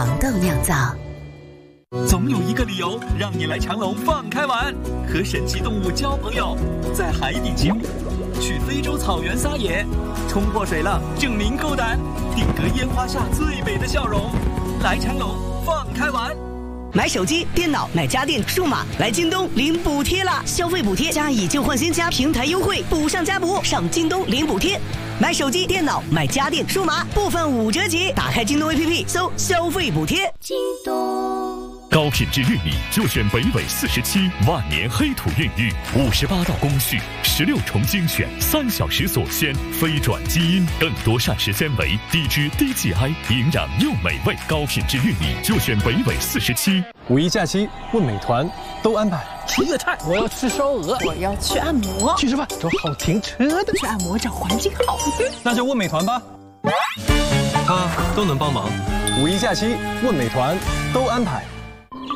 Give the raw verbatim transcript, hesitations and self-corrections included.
黄豆酿造。 总有一个理由让你来强龙放开玩，和神奇动物交朋友，在海底潜水，去非洲草原撒野，冲破水浪证明够胆，定格烟花下最美的笑容。来强龙放开玩。 买手机、电脑、买家电、数码，来京东领补贴啦！消费补贴加以旧换新加平台优惠，补上加补，上京东领补贴。买手机、电脑、买家电、数码，部分五折起。打开京东 A P P 搜消费补贴。 京东高品质玉米就选北纬四十七万年黑土孕育，五十八道工序，十六重精选，三小时锁鲜，非转基因，更多膳食纤维，低脂低 G I， 营养又美味。高品质玉米就选北纬四十七。 五一假期问美团都安排。 吃粤菜，我要吃烧鹅， 我要去按摩， 去吃饭找好停车的， 去按摩找环境好的， 那就问美团吧，他都能帮忙。五一假期问美团都安排。